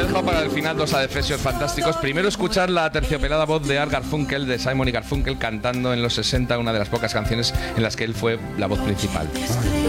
me he dejado para el final dos adefesios fantásticos. Primero, escuchar la terciopelada voz de Art Garfunkel, de Simon y Garfunkel, cantando en los 60 una de las pocas canciones en las que él fue la voz principal.